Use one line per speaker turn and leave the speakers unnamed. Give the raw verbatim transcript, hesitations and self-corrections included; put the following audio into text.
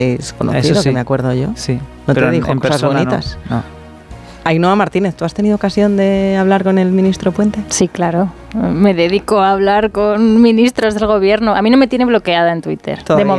es conocido,
Eso sí.
que me acuerdo yo.
Sí.
¿No
pero
te dijo
en
cosas
persona
bonitas?
No. no.
Ainhoa Martínez, ¿tú has tenido ocasión de hablar con el ministro Puente?
Sí, claro. Me dedico a hablar con ministros del gobierno. A mí no me tiene bloqueada en Twitter.
Todavía.
De